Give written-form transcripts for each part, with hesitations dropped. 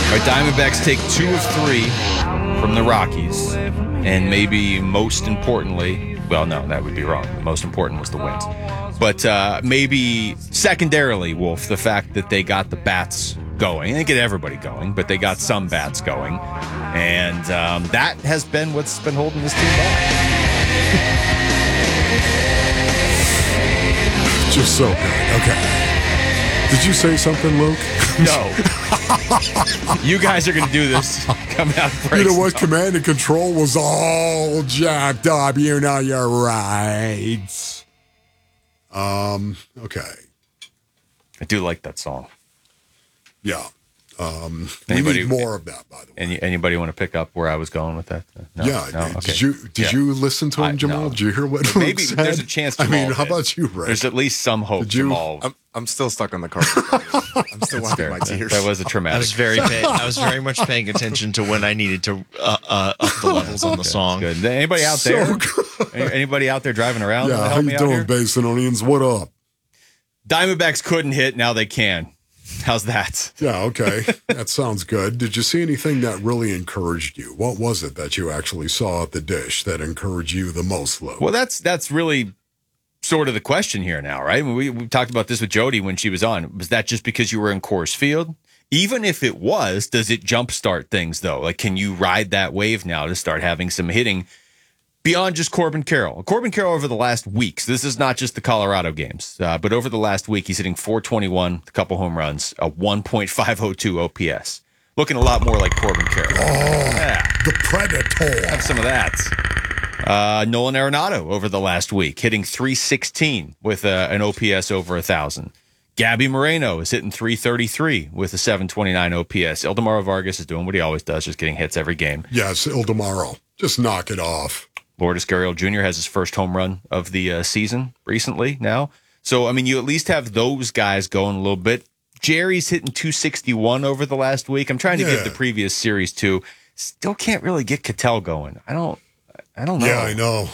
Our Diamondbacks take 2 of 3 from the Rockies, and maybe most importantly, well, no, that would be wrong. The most important was the wins. But maybe secondarily, Wolf, the fact that they got the bats going. They didn't get everybody going, but they got some bats going. And that has been what's been holding this team back. Just so good. Okay. Did you say something, Luke? No. You guys are going to do this coming out of break. You know what? Command and control was all jacked up. You know you're right. Okay. I do like that song. Yeah. We need more of that, by the way. Anybody want to pick up where I was going with that? No? Yeah. No? Okay. Did you listen to him, Jamal? No. Did you hear what Luke Maybe said? there's a chance Jamal how did. about you, Rick? There's at least some hope, Jamal. I'm still stuck on the carpet. I'm still wiping my tears. That was a traumatic. I was very much paying attention to when I needed to up the levels on the song. Good. Anybody out there? Anybody out there driving around? Yeah, how you doing, Basin Onions? What up? Diamondbacks couldn't hit, now they can. How's that? Yeah, okay. That sounds good. Did you see anything that really encouraged you? What was it that you actually saw at the dish that encouraged you the most, Luke? Well, that's really sort of the question here now, right? We talked about this with Jody when she was on. Was that just because you were in Coors Field? Even if it was, does it jumpstart things, though? Like, can you ride that wave now to start having some hitting beyond just Corbin Carroll? Corbin Carroll over the last weeks, this is not just the Colorado games, but over the last week, he's hitting .421, a couple home runs, a 1.502 OPS. Looking a lot more like Corbin Carroll. Oh, yeah. The Predator. Have some of that. Nolan Arenado over the last week, hitting .316 with an OPS over 1,000. Gabby Moreno is hitting .333 with a .729 OPS. Ildemaro Vargas is doing what he always does, just getting hits every game. Yes, Ildemaro. Just knock it off. Lourdes Gurriel Jr. has his first home run of the season recently now. So, I mean, you at least have those guys going a little bit. Jerry's hitting .261 over the last week. I'm trying to give the previous series too. Still can't really get Ketel going. I don't know. Yeah, I know.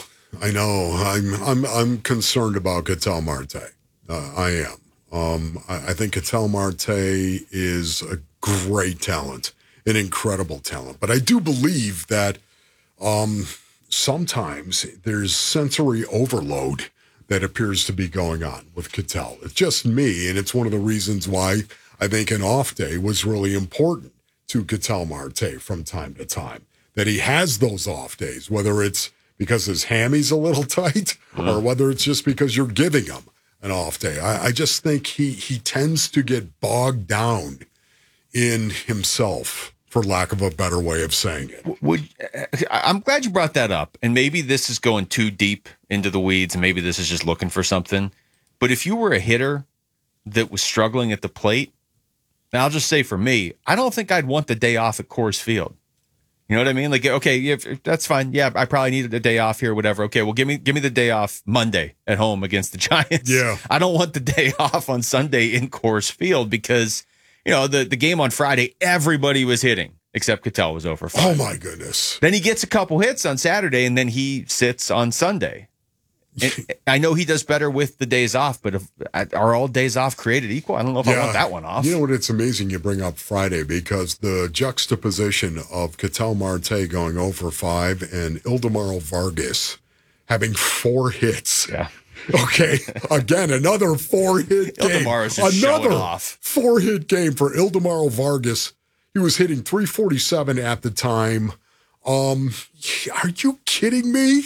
I'm concerned about Ketel Marte. I am. I think Ketel Marte is a great talent, an incredible talent. But I do believe that sometimes there's sensory overload that appears to be going on with Ketel. It's just me, and it's one of the reasons why I think an off day was really important to Ketel Marte from time to time. That he has those off days, whether it's because his hammy's a little tight or whether it's just because you're giving him an off day. I just think he tends to get bogged down in himself, for lack of a better way of saying it. I'm glad you brought that up, and maybe this is going too deep into the weeds, and maybe this is just looking for something. But if you were a hitter that was struggling at the plate, and I'll just say for me, I don't think I'd want the day off at Coors Field. You know what I mean? Like, okay, yeah, that's fine. Yeah, I probably needed a day off here, whatever. Okay, well, give me the day off Monday at home against the Giants. Yeah, I don't want the day off on Sunday in Coors Field because, you know, the game on Friday, everybody was hitting except Ketel was over 5. Oh my goodness! Then he gets a couple hits on Saturday, and then he sits on Sunday. And I know he does better with the days off, but are all days off created equal? I don't know if I want that one off. You know what? It's amazing you bring up Friday because the juxtaposition of Ketel Marte going over 5 and Ildemaro Vargas having 4 hits. Yeah. Okay. Again, another 4-hit game. Ildemaro's just showing off. 4-hit game for Ildemaro Vargas. He was hitting .347 at the time. Are you kidding me?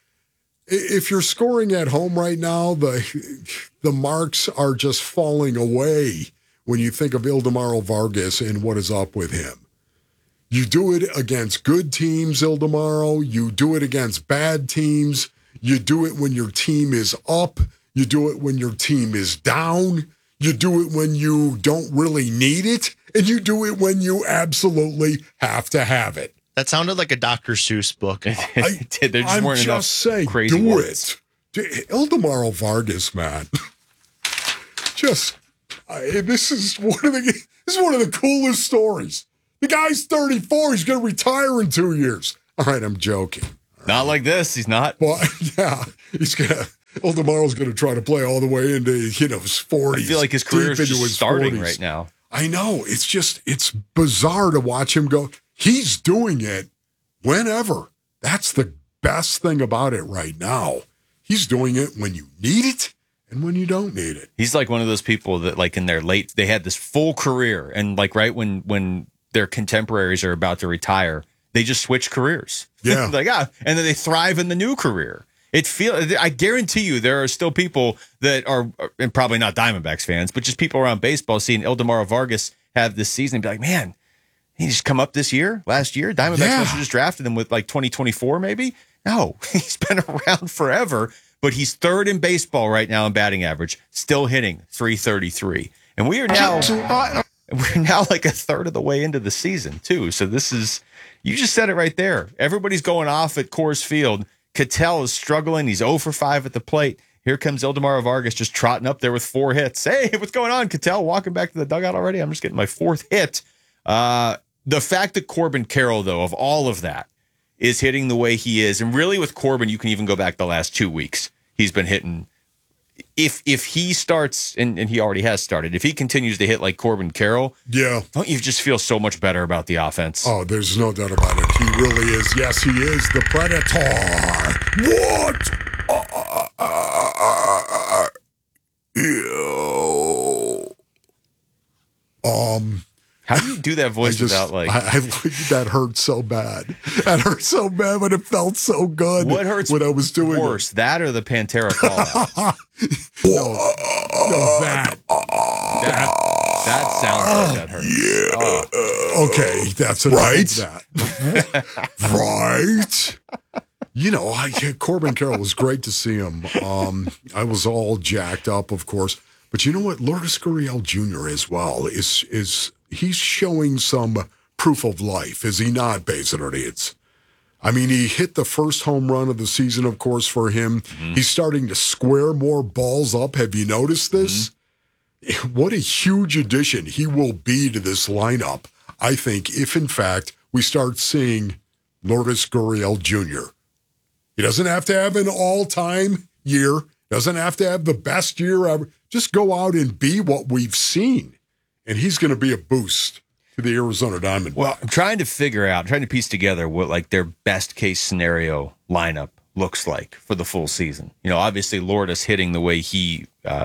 If you're scoring at home right now, the marks are just falling away when you think of Ildemaro Vargas and what is up with him. You do it against good teams, Ildemaro. You do it against bad teams. You do it when your team is up. You do it when your team is down. You do it when you don't really need it. And you do it when you absolutely have to have it. That sounded like a Dr. Seuss book. I'm just saying, do words. it. Ildemaro Vargas, man. This is one of the coolest stories. The guy's 34. He's going to retire in 2 years. All right, I'm joking. Not like this. He's not. Well, yeah, Ildemaro's going to try to play all the way into his 40s. I feel like his career is just starting 40s. right now. I know. It's bizarre to watch him go. He's doing it whenever. That's the best thing about it right now. He's doing it when you need it and when you don't need it. He's like one of those people that, like, in their late, they had this full career, and like right when their contemporaries are about to retire, they just switch careers. Yeah. and then they thrive in the new career. I guarantee you there are still people that are, and probably not Diamondbacks fans, but just people around baseball seeing Ildemaro Vargas have this season and be like, man, he just come up last year. Diamondbacks must have just drafted him with like 2024 maybe. No, he's been around forever, but he's third in baseball right now in batting average, still hitting .333. And we're now like a third of the way into the season too. So this is, you just said it right there. Everybody's going off at Coors Field. Ketel is struggling. He's 0 for 5 at the plate. Here comes Ildemaro Vargas just trotting up there with 4 hits. Hey, what's going on, Ketel? Walking back to the dugout already? I'm just getting my 4th hit. The fact that Corbin Carroll, though, of all of that, is hitting the way he is, and really with Corbin, you can even go back the last 2 weeks. He's been hitting. If he starts, and he already has started, if he continues to hit like Corbin Carroll, don't you just feel so much better about the offense? Oh, there's no doubt about it. He really is. Yes, he is the Predator. What? How do you do that voice without like? That hurt so bad. That hurt so bad, but it felt so good. What hurts when I was doing worse, that or the Pantera call out? That sounds like that hurts. Yeah. Okay, that's enough of that. Right. You know, Corbin Carroll was great to see him. I was all jacked up, of course. But you know what? Lourdes Gurriel Jr. as well is he's showing some proof of life, is he not, Bays and Ortiz? I mean, he hit the first home run of the season, of course, for him. Mm-hmm. He's starting to square more balls up. Have you noticed this? Mm-hmm. What a huge addition he will be to this lineup, I think, if, in fact, we start seeing Lourdes Gurriel Jr. He doesn't have to have an all-time year. Doesn't have to have the best year ever. Just go out and be what we've seen. And he's going to be a boost to the Arizona Diamondbacks. Well, I'm trying to piece together what like their best case scenario lineup looks like for the full season. You know, obviously Lourdes hitting the way he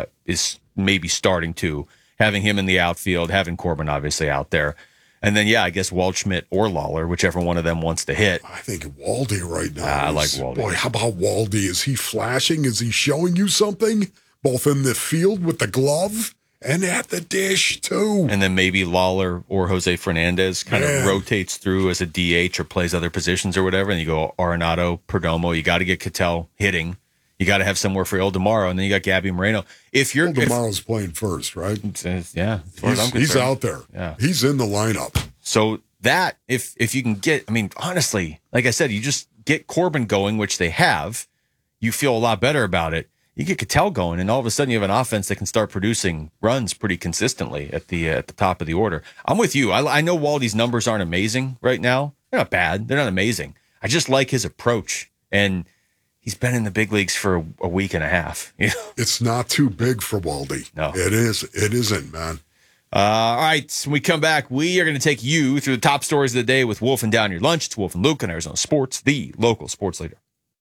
is maybe starting to, having him in the outfield, having Corbin obviously out there. And then, I guess Waldschmidt or Lawler, whichever one of them wants to hit. I think Waldy right now. I like Waldy. Boy, how about Waldy? Is he flashing? Is he showing you something? Both in the field with the glove and at the dish, too. And then maybe Lawler or Jose Fernandez kind of rotates through as a DH or plays other positions or whatever. And you go Arenado, Perdomo. You got to get Ketel hitting. You got to have somewhere for Ildemaro, and then you got Gabby Moreno. Ildemaro's playing first, right? Yeah, he's out there. Yeah, he's in the lineup. So that if you can get, I mean, honestly, like I said, you just get Corbin going, which they have. You feel a lot better about it. You get Ketel going, and all of a sudden you have an offense that can start producing runs pretty consistently at the top of the order. I'm with you. I know Waldy's numbers aren't amazing right now. They're not bad. They're not amazing. I just like his approach, and he's been in the big leagues for a week and a half. You know? It's not too big for Waldy. No. It is. It isn't, man. All right. When we come back, we are going to take you through the top stories of the day with Wolf and Down Your Lunch. It's Wolf and Luke on Arizona Sports, the local sports leader.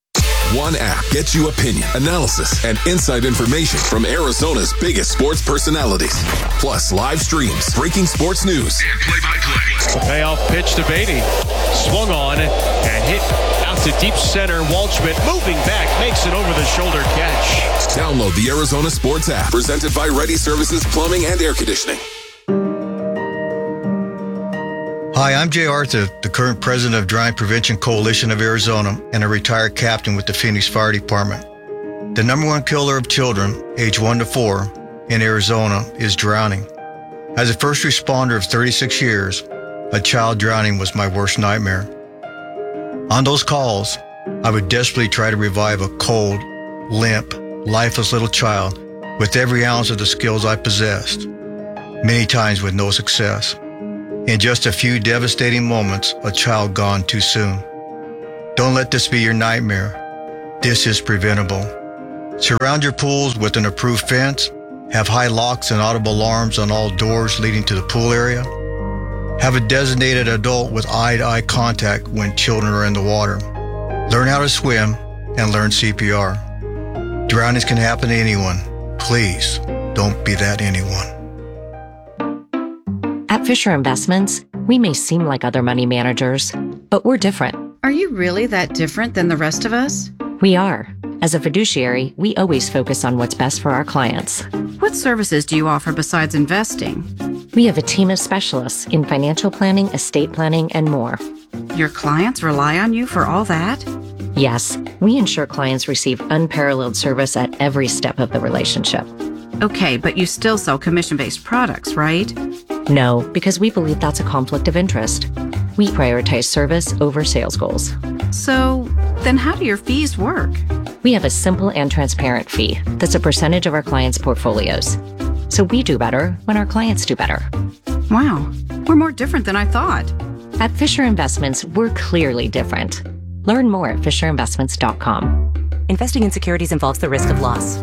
One app gets you opinion, analysis, and inside information from Arizona's biggest sports personalities. Plus live streams, breaking sports news, and play-by-play. The payoff pitch to Beatty. Swung on and hit out to deep center. Waldschmidt moving back, makes it over the shoulder catch. Download the Arizona Sports app, presented by Ready Services Plumbing and Air Conditioning. Hi, I'm Jay Arthur, the current president of Drowning Prevention Coalition of Arizona and a retired captain with the Phoenix Fire Department. The number one killer of children, age 1 to 4, in Arizona is drowning. As a first responder of 36 years, a child drowning was my worst nightmare. On those calls, I would desperately try to revive a cold, limp, lifeless little child with every ounce of the skills I possessed, many times with no success. In just a few devastating moments, a child gone too soon. Don't let this be your nightmare. This is preventable. Surround your pools with an approved fence Have high locks and audible alarms on all doors leading to the pool area. Have a designated adult with eye-to-eye contact when children are in the water. Learn how to swim and learn CPR. Drownings can happen to anyone. Please don't be that anyone. At Fisher Investments, we may seem like other money managers, but we're different. Are you really that different than the rest of us? We are. As a fiduciary, we always focus on what's best for our clients. What services do you offer besides investing? We have a team of specialists in financial planning, estate planning, and more. Your clients rely on you for all that? Yes, we ensure clients receive unparalleled service at every step of the relationship. Okay, but you still sell commission-based products, right? No, because we believe that's a conflict of interest. We prioritize service over sales goals. So, then how do your fees work? We have a simple and transparent fee that's a percentage of our clients' portfolios. So we do better when our clients do better. Wow, we're more different than I thought. At Fisher Investments, we're clearly different. Learn more at fisherinvestments.com. Investing in securities involves the risk of loss.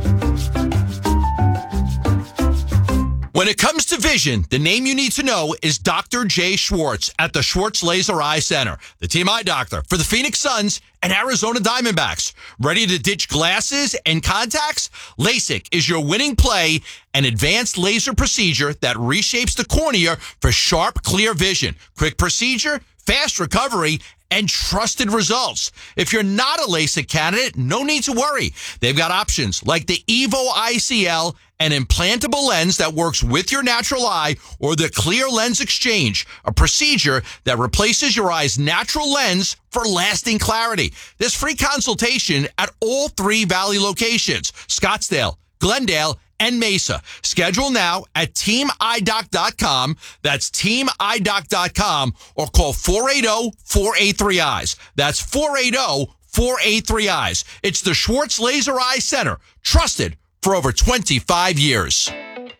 When it comes to vision, the name you need to know is Dr. Jay Schwartz at the Schwartz Laser Eye Center, the team eye doctor for the Phoenix Suns and Arizona Diamondbacks. Ready to ditch glasses and contacts? LASIK is your winning play, an advanced laser procedure that reshapes the cornea for sharp, clear vision. Quick procedure, fast recovery, and trusted results. If you're not a LASIK candidate, no need to worry. They've got options like the Evo ICL, an implantable lens that works with your natural eye, or the Clear Lens Exchange, a procedure that replaces your eye's natural lens for lasting clarity. There's free consultation at all 3 Valley locations, Scottsdale, Glendale, and Mesa. Schedule now at teamidoc.com. That's teamidoc.com, or call 480-483-EYES. That's 480-483-EYES. It's the Schwartz Laser Eye Center, trusted for over 25 years.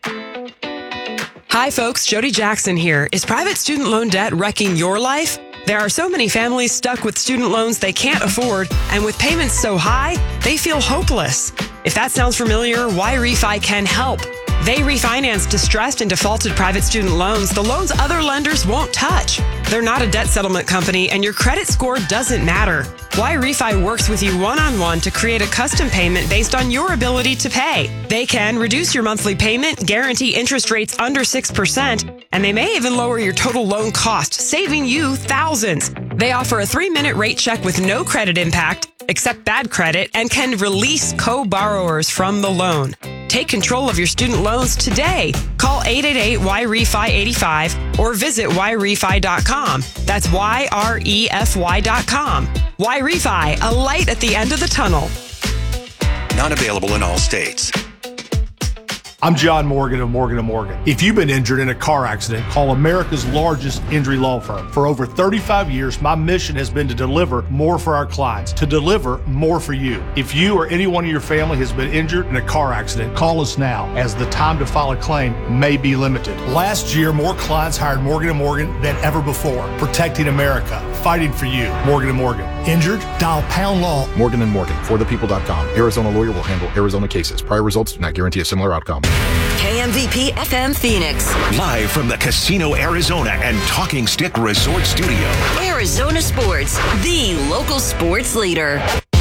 Hi, folks. Jody Jackson here. Is private student loan debt wrecking your life? There are so many families stuck with student loans they can't afford, and with payments so high, they feel hopeless. If that sounds familiar, YRefi can help. They refinance distressed and defaulted private student loans, the loans other lenders won't touch. They're not a debt settlement company, and your credit score doesn't matter. YRefi works with you one-on-one to create a custom payment based on your ability to pay. They can reduce your monthly payment, guarantee interest rates under 6%, and they may even lower your total loan cost, saving you thousands. They offer a 3-minute rate check with no credit impact, accept bad credit, and can release co-borrowers from the loan. Take control of your student loans today. Call 888-YREFI-85 or visit YRefi.com. That's YREFY.com. YRefi, a light at the end of the tunnel. Not available in all states. I'm John Morgan of Morgan & Morgan. If you've been injured in a car accident, call America's largest injury law firm. For over 35 years, my mission has been to deliver more for our clients, to deliver more for you. If you or anyone in your family has been injured in a car accident, call us now, as the time to file a claim may be limited. Last year, more clients hired Morgan & Morgan than ever before, protecting America, fighting for you. Morgan & Morgan. Injured? Dial # law. Morgan & Morgan, forthepeople.com. Arizona lawyer will handle Arizona cases. Prior results do not guarantee a similar outcome. KMVP FM Phoenix. Live from the Casino Arizona and Talking Stick Resort Studio. Arizona Sports, the local sports leader.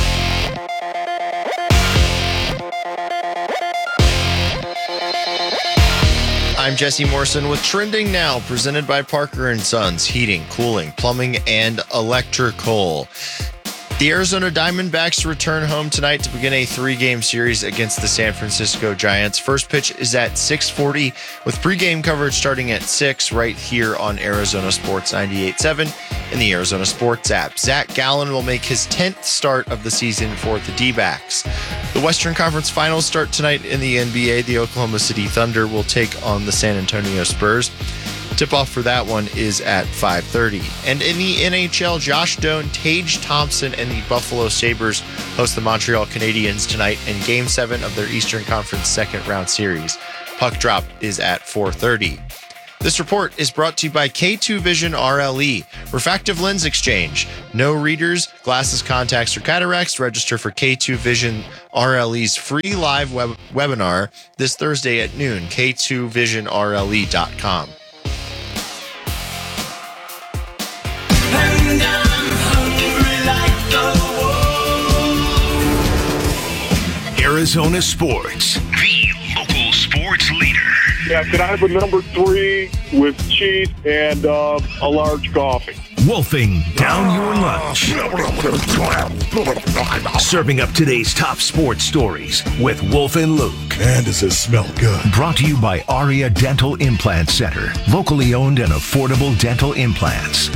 I'm Jesse Morrison with Trending Now, presented by Parker & Sons, heating, cooling, plumbing, and electrical. The Arizona Diamondbacks return home tonight to begin a 3-game series against the San Francisco Giants. First pitch is at 6:40, with pregame coverage starting at 6 right here on Arizona Sports 98.7 and the Arizona Sports app. Zach Gallen will make his 10th start of the season for the D-backs. The Western Conference Finals start tonight in the NBA. The Oklahoma City Thunder will take on the San Antonio Spurs. Tip-off for that one is at 5:30. And in the NHL, Josh Doan, Tage Thompson, and the Buffalo Sabres host the Montreal Canadiens tonight in Game 7 of their Eastern Conference second-round series. Puck drop is at 4:30. This report is brought to you by K2 Vision RLE, refractive lens exchange. No readers, glasses, contacts, or cataracts. Register for K2 Vision RLE's free live webinar this Thursday at noon. K2VisionRLE.com. Arizona Sports, the local sports leader. Yeah, could I have a number 3 with cheese and a large coffee? Wolfing down your lunch. Serving up today's top sports stories with Wolf and Luke. Man, does it smell good. Brought to you by Aria Dental Implant Center. Locally owned and affordable dental implants.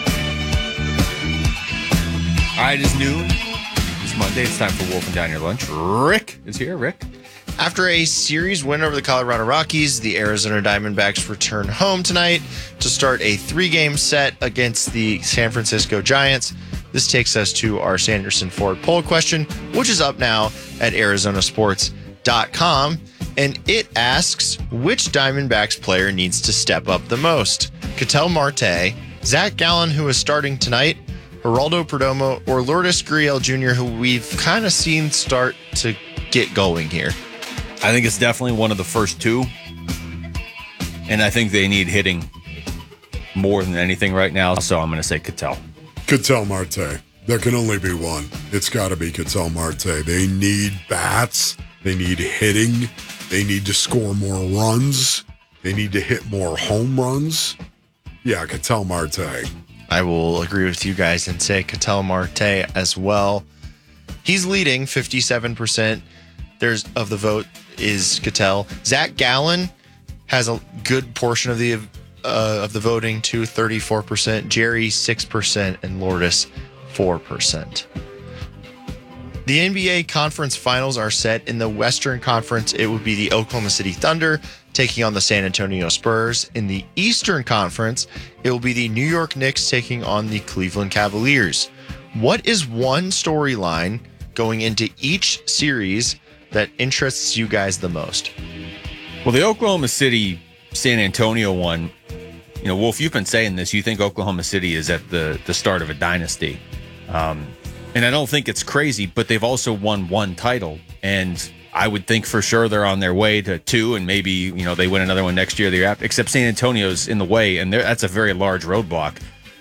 All right, it's noon. It's Monday. It's time for Wolfing Down Your Lunch. Rick is here. Rick. After a series win over the Colorado Rockies, the Arizona Diamondbacks return home tonight to start a 3-game set against the San Francisco Giants. This takes us to our Sanderson Ford poll question, which is up now at ArizonaSports.com. And it asks, which Diamondbacks player needs to step up the most? Ketel Marte, Zach Gallen, who is starting tonight, Geraldo Perdomo, or Lourdes Gurriel Jr., who we've kind of seen start to get going here? I think it's definitely one of the first two. And I think they need hitting more than anything right now. So I'm going to say Ketel. Ketel Marte. There can only be one. It's got to be Ketel Marte. They need bats. They need hitting. They need to score more runs. They need to hit more home runs. Yeah, Ketel Marte. I will agree with you guys and say Ketel Marte as well. He's leading 57%. Of the vote is Ketel. Zach Gallen has a good portion of the voting too, 34%. Jerry 6% and Lourdes 4%. The NBA Conference Finals are set. In the Western Conference, it would be the Oklahoma City Thunder taking on the San Antonio Spurs. In the Eastern Conference, it will be the New York Knicks taking on the Cleveland Cavaliers. What is one storyline going into each series that interests you guys the most? Well, the Oklahoma City San Antonio one, you know, Wolf, you've been saying this. You think Oklahoma City is at the start of a dynasty. And I don't think it's crazy, but they've also won one title. And I would think for sure they're on their way to 2, and maybe, you know, they win another one next year, the year after, except San Antonio's in the way, and that's a very large roadblock.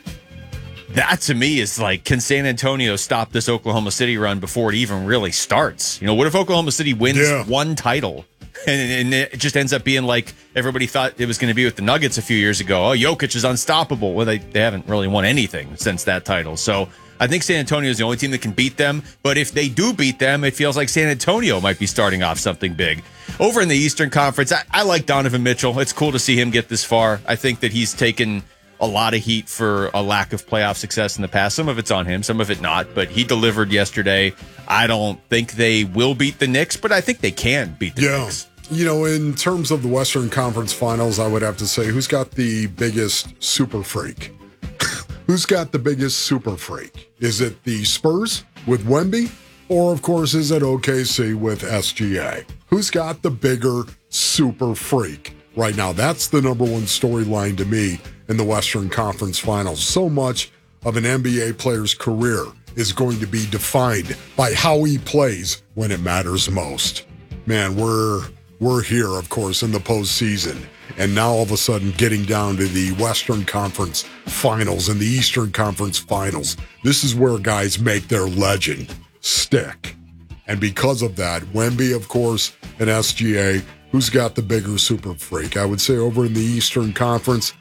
That to me is like, can San Antonio stop this Oklahoma City run before it even really starts? You know, what if Oklahoma City wins one title and it just ends up being like everybody thought it was going to be with the Nuggets a few years ago? Oh, Jokic is unstoppable. Well, they haven't really won anything since that title. So I think San Antonio is the only team that can beat them. But if they do beat them, it feels like San Antonio might be starting off something big. Over in the Eastern Conference, I like Donovan Mitchell. It's cool to see him get this far. I think that he's taken a lot of heat for a lack of playoff success in the past. Some of it's on him, some of it not, but he delivered yesterday. I don't think they will beat the Knicks, but I think they can beat the Knicks. You know, in terms of the Western Conference Finals, I would have to say, who's got the biggest super freak? Who's got the biggest super freak? Is it the Spurs with Wemby? Or, of course, is it OKC with SGA? Who's got the bigger super freak right now? That's the number one storyline to me in the Western Conference Finals. So much of an NBA player's career is going to be defined by how he plays when it matters most. Man, we're here, of course, in the postseason. And now all of a sudden getting down to the Western Conference Finals and the Eastern Conference Finals. This is where guys make their legend stick. And because of that, Wemby, of course, and SGA, who's got the bigger super freak? I would say over in the Eastern Conference,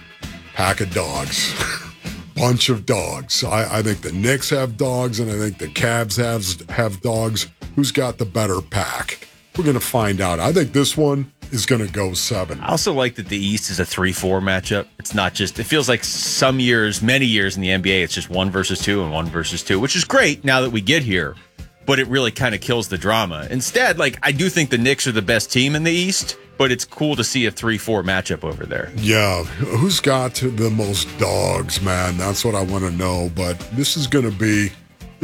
pack of dogs. Bunch of dogs. I think the Knicks have dogs, and I think the Cavs have dogs. Who's got the better pack? We're going to find out. I think this one is going to go 7. I also like that the East is a 3-4 matchup. It's not just, it feels like some years, many years in the NBA, it's just 1 versus 2 and 1 versus 2, which is great now that we get here, but it really kind of kills the drama. Instead, like, I do think the Knicks are the best team in the East, but it's cool to see a 3-4 matchup over there. Yeah. Who's got the most dogs, man? That's what I want to know. But this is going to be,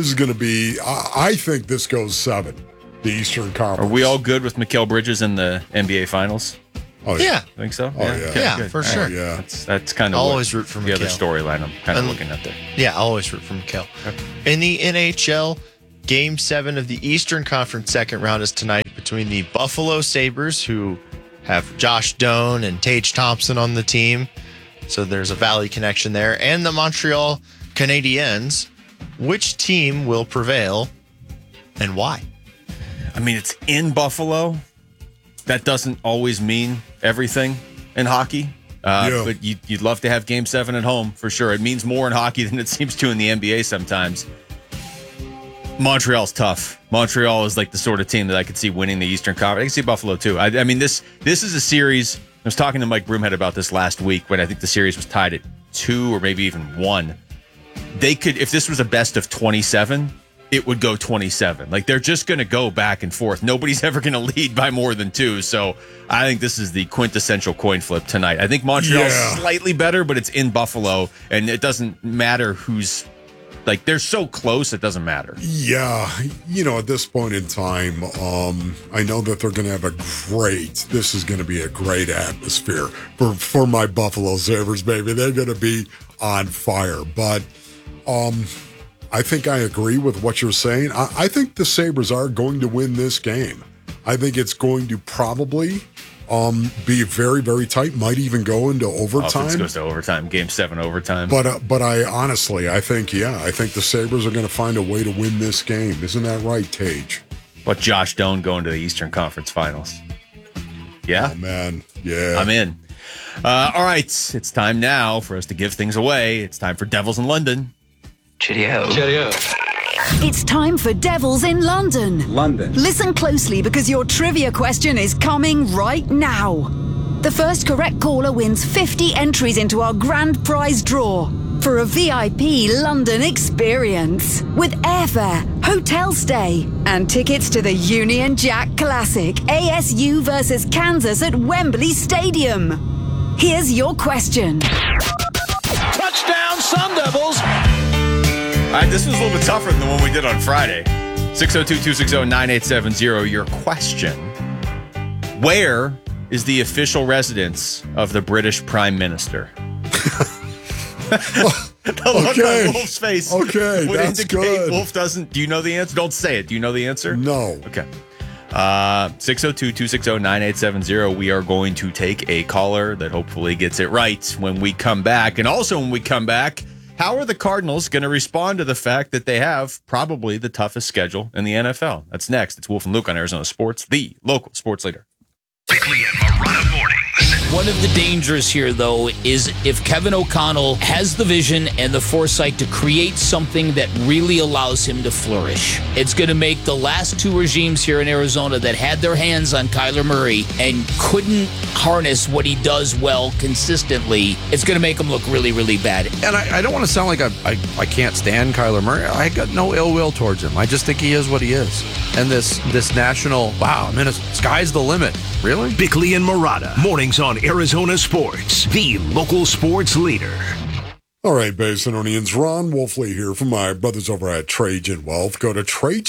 I think this goes 7, the Eastern Conference. Are we all good with Mikal Bridges in the NBA Finals? Oh, yeah. Think so? Oh, yeah. Yeah, good. for sure. Oh, yeah. That's kind of I'll always root for the other Mikhail. storyline I'm kind of looking at there. Yeah, I'll always root for Mikhail. In the NHL, Game 7 of the Eastern Conference second round is tonight between the Buffalo Sabres, who have Josh Doan and Tage Thompson on the team. So there's a Valley connection there. And the Montreal Canadiens. Which team will prevail and why? I mean, it's in Buffalo. That doesn't always mean everything in hockey. But you'd love to have Game 7 at home, for sure. It means more in hockey than it seems to in the NBA sometimes. Montreal's tough. Montreal is like the sort of team that I could see winning the Eastern Conference. I can see Buffalo, too. I mean, this is a series. I was talking to Mike Broomhead about this last week when I think the series was tied at 2 or maybe even 1. They could, if this was a best of 27, it would go 27. Like, they're just going to go back and forth. Nobody's ever going to lead by more than 2. So I think this is the quintessential coin flip tonight. I think Montreal's slightly better, but it's in Buffalo, and it doesn't matter who's, like, they're so close, it doesn't matter. Yeah. At this point in time, I know that they're going to have this is going to be a great atmosphere for my Buffalo Sabres, baby. They're going to be on fire. But I think I agree with what you're saying. I think the Sabres are going to win this game. I think it's going to probably be very, very tight. Might even go into overtime. Offense goes to overtime. Game 7 overtime. But I honestly, I think the Sabres are going to find a way to win this game. Isn't that right, Tage? But Josh Doan going to the Eastern Conference Finals. Yeah? Oh, man. Yeah. I'm in. All right. It's time now for us to give things away. It's time for Devils in London. Cheerio. It's time for Devils in London. Listen closely because your trivia question is coming right now. The first correct caller wins 50 entries into our grand prize draw for a VIP London experience with airfare, hotel stay, and tickets to the Union Jack Classic ASU versus Kansas at Wembley Stadium. Here's your question. Touchdown, Sun Devils! All right, this was a little bit tougher than the one we did on Friday. 602-260-9870, your question. Where is the official residence of the British Prime Minister? The look on Wolf's face Okay, would that's indicate good. Wolf doesn't. Do you know the answer? Don't say it. Do you know the answer? No. Okay. 602-260-9870. We are going to take a caller that hopefully gets it right when we come back. And also when we come back, how are the Cardinals going to respond to the fact that they have probably the toughest schedule in the NFL? That's next. It's Wolf and Luke on Arizona Sports, the local sports leader. Bickley and Marotta mornings. One of the dangers here, though, is if Kevin O'Connell has the vision and the foresight to create something that really allows him to flourish. It's going to make the last 2 regimes here in Arizona that had their hands on Kyler Murray and couldn't harness what he does well consistently, it's going to make him look really, really bad. And I don't want to sound like I can't stand Kyler Murray. I got no ill will towards him. I just think he is what he is. And this national, wow, I mean, sky's the limit. Really? Bickley and Marotta, mornings on Arizona Sports, the local sports leader. All right, Basinonians, Ron Wolfley here from my brothers over at Trajan Wealth. Go to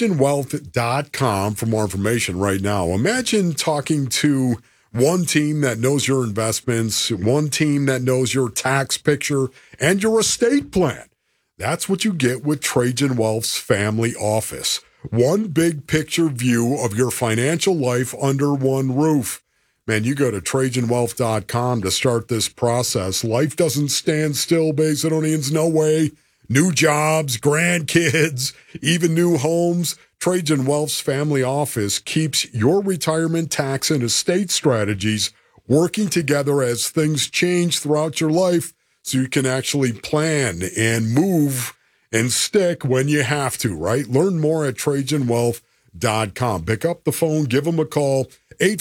TrajanWealth.com for more information right now. Imagine talking to one team that knows your investments, one team that knows your tax picture and your estate plan. That's what you get with Trajan Wealth's family office. One big picture view of your financial life under one roof. Man, you go to TrajanWealth.com to start this process. Life doesn't stand still, Basinonians, no way. New jobs, grandkids, even new homes. Trajan Wealth's family office keeps your retirement, tax, and estate strategies working together as things change throughout your life so you can actually plan and move and stick when you have to, right? Learn more at TrajanWealth.com. Pick up the phone, give them a call,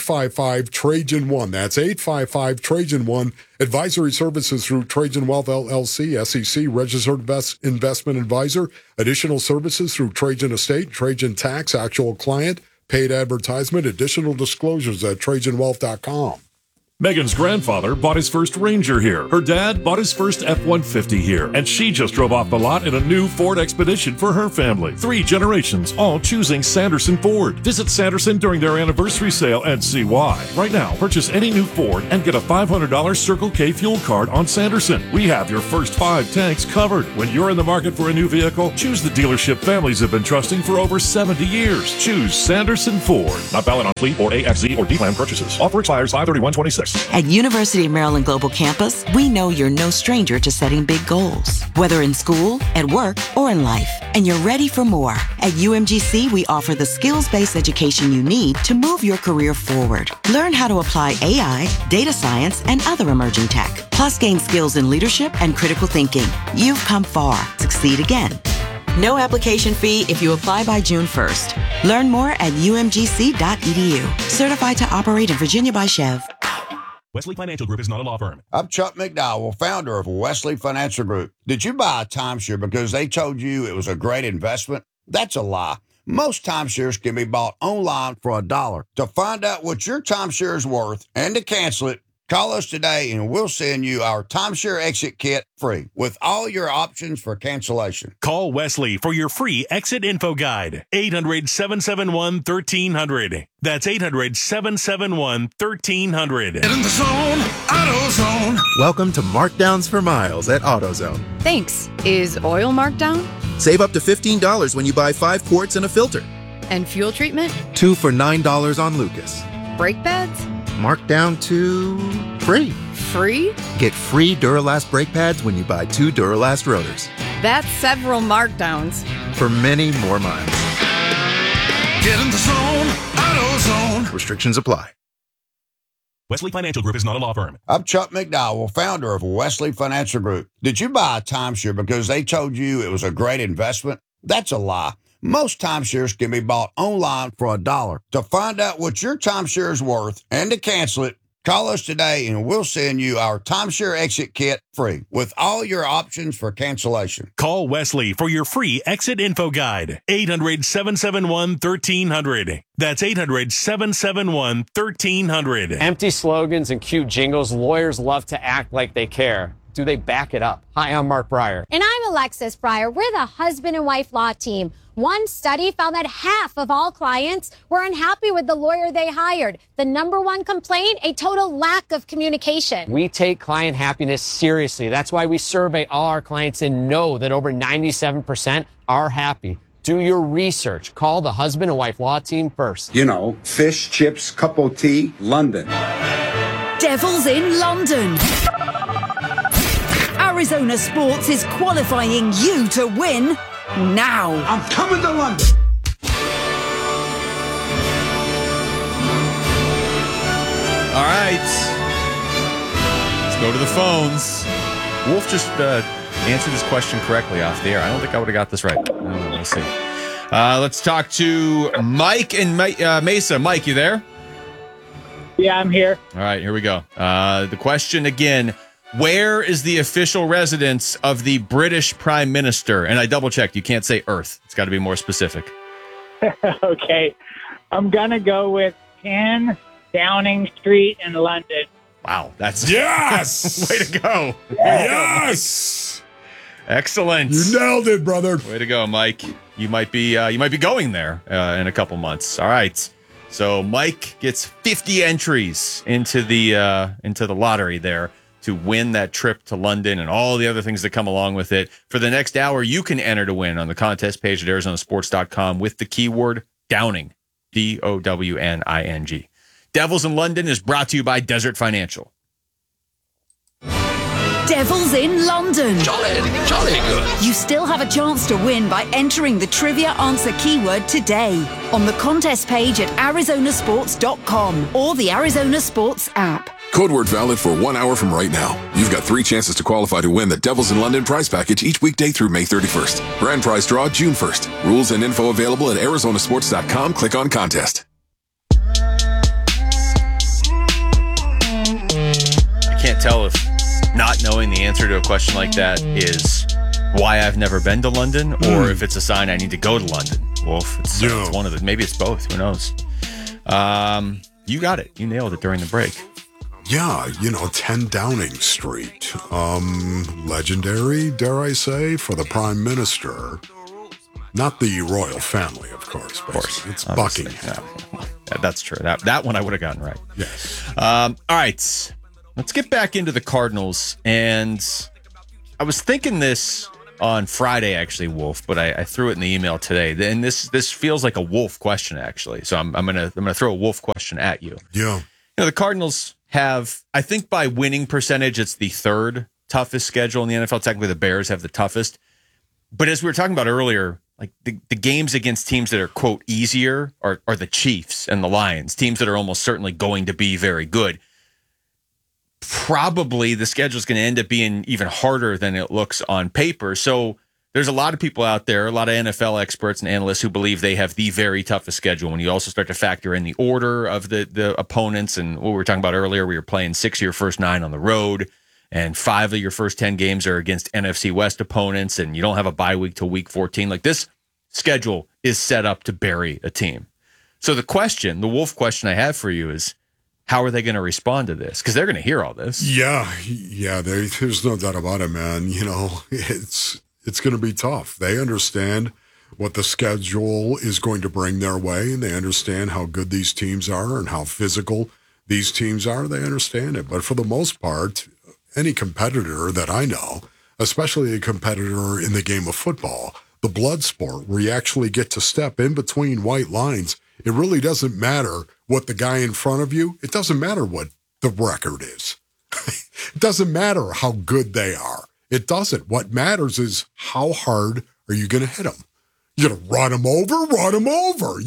855-TRAJAN-1. That's 855-TRAJAN-1. Advisory services through Trajan Wealth LLC, SEC, registered investment advisor. Additional services through Trajan Estate, Trajan Tax, actual client, paid advertisement. Additional disclosures at TrajanWealth.com. Megan's grandfather bought his first Ranger here. Her dad bought his first F-150 here. And she just drove off the lot in a new Ford Expedition for her family. 3 generations, all choosing Sanderson Ford. Visit Sanderson during their anniversary sale and see why. Right now, purchase any new Ford and get a $500 Circle K fuel card on Sanderson. We have your first 5 tanks covered. When you're in the market for a new vehicle, choose the dealership families have been trusting for over 70 years. Choose Sanderson Ford. Not valid on fleet or AFZ or D-Plan purchases. Offer expires 5/31/26. At University of Maryland Global Campus, we know you're no stranger to setting big goals, whether in school, at work, or in life, and you're ready for more. At UMGC, we offer the skills-based education you need to move your career forward. Learn how to apply AI, data science, and other emerging tech, plus gain skills in leadership and critical thinking. You've come far. Succeed again. No application fee if you apply by June 1st. Learn more at umgc.edu. Certified to operate in Virginia by Chev. Wesley Financial Group is not a law firm. I'm Chuck McDowell, founder of Wesley Financial Group. Did you buy a timeshare because they told you it was a great investment? That's a lie. Most timeshares can be bought online for $1. To find out what your timeshare is worth and to cancel it, call us today and we'll send you our timeshare exit kit free with all your options for cancellation. Call Wesley for your free exit info guide. 800-771-1300. That's 800-771-1300. Get in the zone, AutoZone. Welcome to Markdowns for Miles at AutoZone. Thanks. Is oil marked down? Save up to $15 when you buy 5 quarts and a filter. And fuel treatment? 2 for $9 on Lucas. Brake pads? Marked down to free. Free? Get free Duralast brake pads when you buy 2 Duralast rotors. That's several markdowns. For many more miles. Get in the zone, AutoZone. Restrictions apply. Wesley Financial Group is not a law firm. I'm Chuck McDowell, founder of Wesley Financial Group. Did you buy a timeshare because they told you it was a great investment? That's a lie. Most timeshares can be bought online for $1. To find out what your timeshare is worth and to cancel it, call us today and we'll send you our timeshare exit kit free with all your options for cancellation. Call Wesley for your free exit info guide. 800-771-1300. That's 800-771-1300. Empty slogans and cute jingles. Lawyers love to act like they care. Do they back it up? Hi, I'm Mark Breyer. And I'm Alexis Breyer. We're the husband and wife law team. One study found that half of all clients were unhappy with the lawyer they hired. The number one complaint, a total lack of communication. We take client happiness seriously. That's why we survey all our clients and know that over 97% are happy. Do your research. Call the husband and wife law team first. You know, fish, chips, cup of tea, London. Devils in London. Arizona Sports is qualifying you to win now. I'm coming to London. All right. Let's go to the phones. Wolf just answered this question correctly off the air. I don't think I would have got this right. We'll see. Let's talk to Mike in Mesa. Mike, you there? Yeah, I'm here. All right, here we go. The question again. Where is the official residence of the British Prime Minister? And I double-checked. You can't say Earth. It's got to be more specific. Okay. I'm going to go with 10 Downing Street in London. Wow. That's... Yes! Way to go. Yes! Excellent. You nailed it, brother. Way to go, Mike. You might be going there in a couple months. All right. So Mike gets 50 entries into the lottery there to win that trip to London and all the other things that come along with it. For the next hour, you can enter to win on the contest page at ArizonaSports.com with the keyword Downing, DOWNING. Devils in London is brought to you by Desert Financial. Devils in London. Jolly good. You still have a chance to win by entering the trivia answer keyword today on the contest page at ArizonaSports.com or the Arizona Sports app. Code word valid for 1 hour from right now. You've got 3 chances to qualify to win the Devils in London prize package each weekday through May 31st. Grand prize draw June 1st. Rules and info available at ArizonaSports.com. Click on contest. I can't tell if not knowing the answer to a question like that is why I've never been to London or if it's a sign I need to go to London. Wolf, it's one of the, maybe it's both. Who knows? You got it. You nailed it during the break. Yeah, 10 Downing Street. Legendary, dare I say, for the Prime Minister. Not the royal family, of course. But it's Buckingham. Yeah, that's true. That one I would have gotten right. Yes. All right. Let's get back into the Cardinals. And I was thinking this on Friday, actually, Wolf, but I threw it in the email today. And this feels like a Wolf question, actually. So I'm gonna throw a Wolf question at you. Yeah. The Cardinals have, I think by winning percentage, it's the third toughest schedule in the NFL. Technically, the Bears have the toughest. But as we were talking about earlier, like the games against teams that are, quote, easier are the Chiefs and the Lions, teams that are almost certainly going to be very good. Probably the schedule is going to end up being even harder than it looks on paper. So there's a lot of people out there, a lot of NFL experts and analysts who believe they have the very toughest schedule. When you also start to factor in the order of the opponents and what we were talking about earlier, we were playing 6 of your first 9 on the road, and 5 of your first 10 games are against NFC West opponents, and you don't have a bye week till week 14. Like, this schedule is set up to bury a team. So the Wolf question I have for you is, how are they going to respond to this? Because they're going to hear all this. Yeah, there's no doubt about it, man. It's going to be tough. They understand what the schedule is going to bring their way, and they understand how good these teams are and how physical these teams are. They understand it. But for the most part, any competitor that I know, especially a competitor in the game of football, the blood sport, where you actually get to step in between white lines, it really doesn't matter what the guy in front of you, it doesn't matter what the record is. It doesn't matter how good they are. It doesn't. What matters is how hard are you going to hit them? You're going to run them over.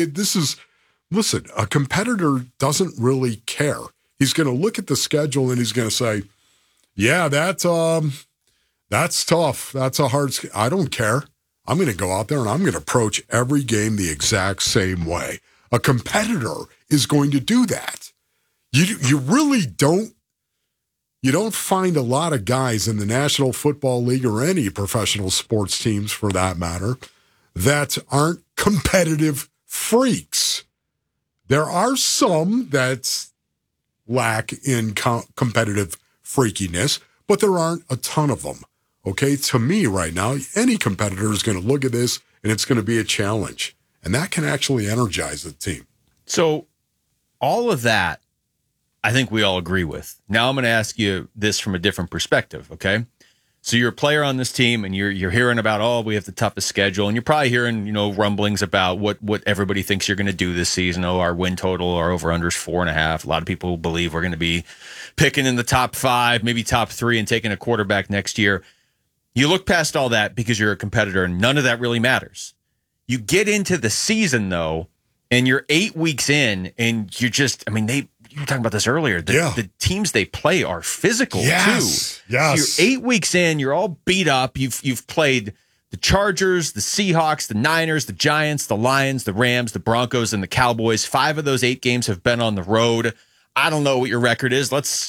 Listen, a competitor doesn't really care. He's going to look at the schedule and he's going to say, yeah, that's tough. That's a hard schedule. I don't care. I'm going to go out there and I'm going to approach every game the exact same way. A competitor is going to do that. You really don't. You don't find a lot of guys in the National Football League or any professional sports teams, for that matter, that aren't competitive freaks. There are some that lack in competitive freakiness, but there aren't a ton of them. Okay, to me right now, any competitor is going to look at this and it's going to be a challenge. And that can actually energize the team. So all of that, I think we all agree with. Now I'm going to ask you this from a different perspective, okay? So you're a player on this team and you're hearing about, we have the toughest schedule. And you're probably hearing, rumblings about what everybody thinks you're going to do this season. Our win total, our over-under is 4.5. A lot of people believe we're going to be picking in the top 5, maybe top 3 and taking a quarterback next year. You look past all that because you're a competitor and none of that really matters. You get into the season, though, and you're 8 weeks in and you're just, you were talking about this earlier. The teams they play are physical, too. Yes. So you're 8 weeks in, you're all beat up. You've played the Chargers, the Seahawks, the Niners, the Giants, the Lions, the Rams, the Broncos, and the Cowboys. 5 of those 8 games have been on the road. I don't know what your record is. Let's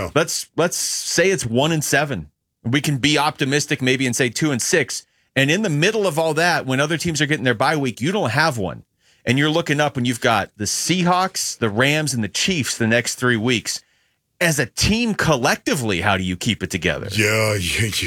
say it's 1-7. We can be optimistic maybe and say 2-6. And in the middle of all that, when other teams are getting their bye week, you don't have one. And you're looking up and you've got the Seahawks, the Rams, and the Chiefs the next 3 weeks. As a team collectively, how do you keep it together? Yeah,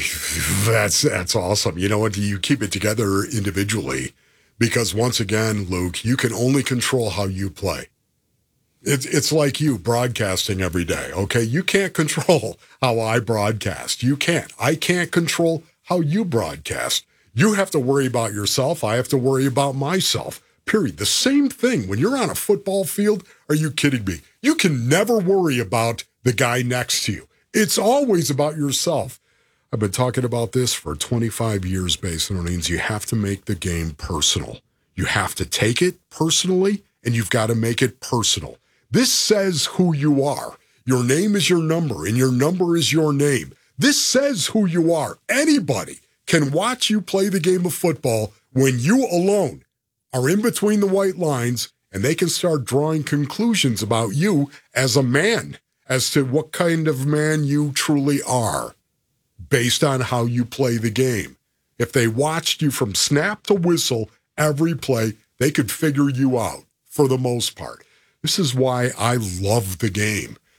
that's awesome. You know what? You keep it together individually because once again, Luke, you can only control how you play. It's like you broadcasting every day, okay? You can't control how I broadcast. You can't. I can't control how you broadcast. You have to worry about yourself. I have to worry about myself. Period. The same thing when you're on a football field. Are you kidding me? You can never worry about the guy next to you. It's always about yourself. I've been talking about this for 25 years, Basin. It means you have to make the game personal. You have to take it personally, and you've got to make it personal. This says who you are. Your name is your number, and your number is your name. This says who you are. Anybody can watch you play the game of football when you alone are in between the white lines, and they can start drawing conclusions about you as a man, as to what kind of man you truly are, based on how you play the game. If they watched you from snap to whistle every play, they could figure you out for the most part. This is why I love the game.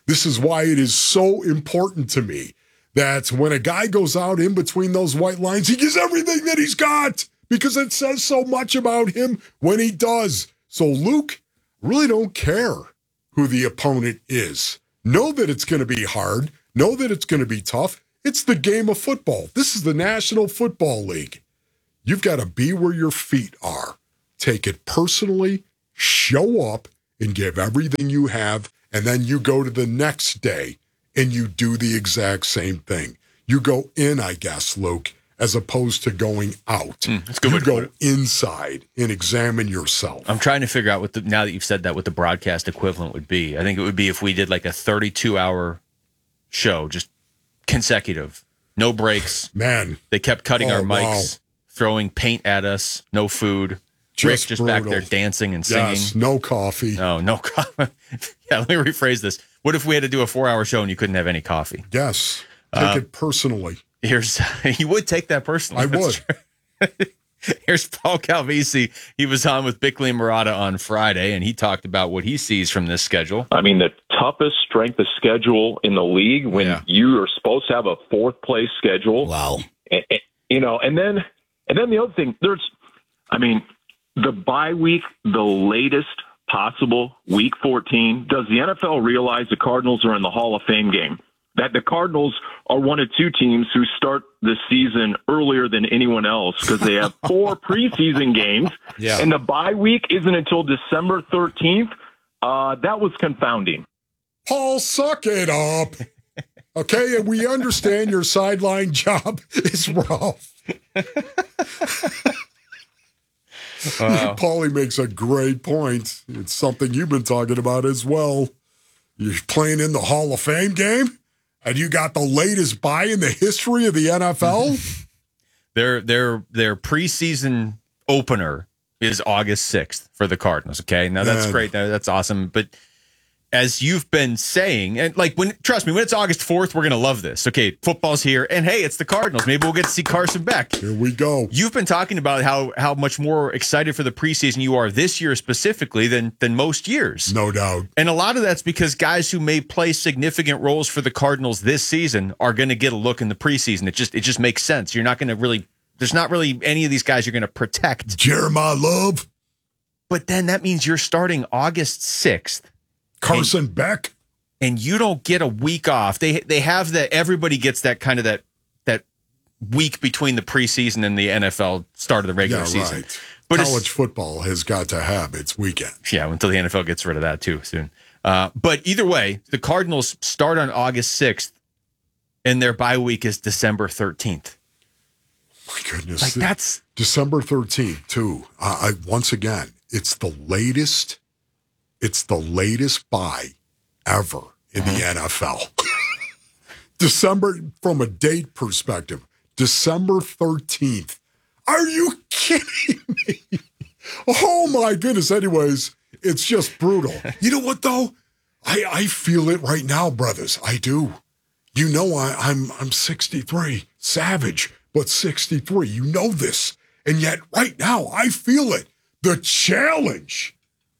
This is why it is so important to me that when a guy goes out in between those white lines, he gives everything that he's got because it says so much about him when he does. So, Luke, really don't care who the opponent is. Know that it's going to be hard. Know that it's going to be tough. It's the game of football. This is the National Football League. You've got to be where your feet are. Take it personally, show up, and give everything you have, and then you go to the next day and you do the exact same thing. You go in, I guess, Luke, as opposed to going out. That's a good way You to go put it. inside and examine yourself. I'm trying to figure out now that you've said that, what the broadcast equivalent would be. I think it would be if we did like a 32-hour show, just consecutive, no breaks. Man. They kept cutting our mics, wow. throwing paint at us, no food. Just Rick just back brutal. there dancing and singing. Yes, no coffee. No coffee. Yeah, let me rephrase this. What if we had to do a 4-hour show and you couldn't have any coffee? Yes. Take it personally. You would take that personally. I That's would. true. Here's Paul Calvisi. He was on with Bickley and Murata on Friday, and he talked about what he sees from this schedule. I mean, the toughest strength of schedule in the league when you are supposed to have a fourth place schedule. Wow. And then the other thing, the bye week, the latest possible, week 14. Does the NFL realize the Cardinals are in the Hall of Fame game? That the Cardinals are one of two teams who start the season earlier than anyone else because they have 4 preseason games, and the bye week isn't until December 13th. That was confounding. Paul, suck it up. Okay, and we understand your sideline job is rough. Paulie makes a great point. It's something you've been talking about as well. You're playing in the Hall of Fame game, and you got the latest bye in the history of the NFL? Their preseason opener is August 6th for the Cardinals. Okay, now that's great. That's awesome. But as you've been saying, and trust me, when it's August 4th, we're going to love this. Okay, football's here, and hey, it's the Cardinals. Maybe we'll get to see Carson Beck. Here we go. You've been talking about how much more excited for the preseason you are this year specifically than most years. No doubt. And a lot of that's because guys who may play significant roles for the Cardinals this season are going to get a look in the preseason. It just makes sense. You're not going to really, there's not really any of these guys you're going to protect. Jeremiah Love. But then that means you're starting August 6th. Carson Beck. And you don't get a week off. They have that, everybody gets that kind of that week between the preseason and the NFL start of the regular season. Right. But college football has got to have its weekend. Yeah, until the NFL gets rid of that too soon. But either way, the Cardinals start on August 6th, and their bye week is December 13th. My goodness. Like that's December 13th, too. Once again, it's the latest bye ever in the NFL. December, from a date perspective, December 13th. Are you kidding me? Oh, my goodness. Anyways, it's just brutal. You know what, though? I feel it right now, brothers. I do. You know, I'm 63. Savage, but 63. You know this. And yet, right now, I feel it. The challenge.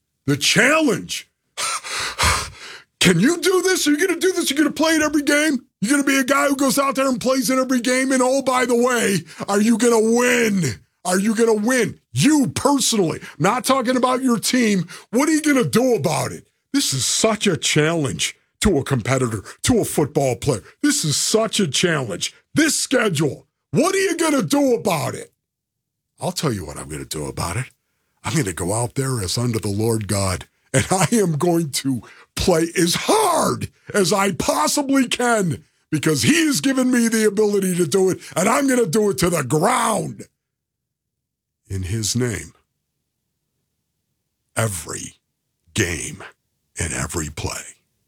Can you do this? Are you going to do this? You're going to play in every game? You're going to be a guy who goes out there and plays in every game? And oh, by the way, are you going to win? Are you going to win? You personally. Not talking about your team. What are you going to do about it? This is such a challenge to a competitor, to a football player. This is such a challenge. This schedule. What are you going to do about it? I'll tell you what I'm going to do about it. I'm going to go out there as under the Lord God, and I am going to play as hard as I possibly can because he has given me the ability to do it, and I'm going to do it to the ground in his name. Every game and every play.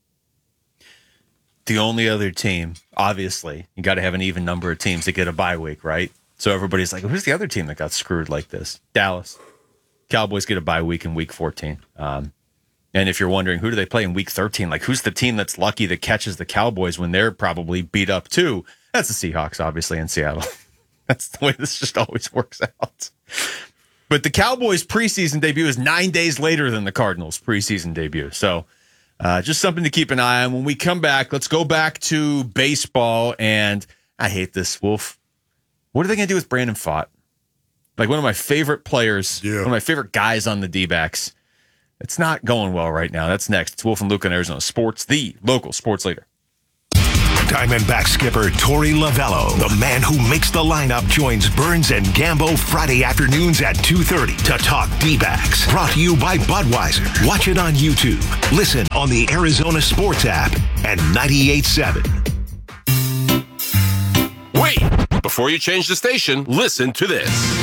the only other team. Obviously, you got to have an even number of teams to get a bye week, right? So everybody's like, who's the other team that got screwed like this? Dallas. Cowboys get a bye week in week 14. And if you're wondering, who do they play in week 13? Like, who's the team that's lucky that catches the Cowboys when they're probably beat up too? That's the Seahawks, obviously, in Seattle. That's the way this just always works out. But the Cowboys' preseason debut is 9 days later than the Cardinals' preseason debut. So Just something to keep an eye on. When we come back, let's go back to baseball. And I hate this, Wolf. What are they going to do with Brandon Pfaadt? Like one of my favorite players, one of my favorite guys on the D-backs. It's not going well right now. That's next. It's Wolf and Luke on Arizona Sports, the local sports leader. Diamondback skipper Torey Lovello, the man who makes the lineup, joins Burns and Gambo Friday afternoons at 2:30 to talk D-backs. Brought to you by Budweiser. Watch it on YouTube. Listen on the Arizona Sports app and 98.7. Wait! Before you change the station, listen to this.